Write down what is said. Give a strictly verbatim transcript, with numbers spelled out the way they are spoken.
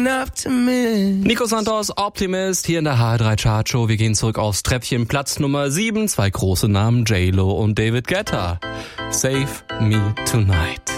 enough to miss. Nico Santos, Optimist, hier in der H R drei Chartshow. Wir gehen zurück aufs Treppchen. Platz Nummer sieben, zwei große Namen, J-Lo und David Guetta. Save Me Tonight.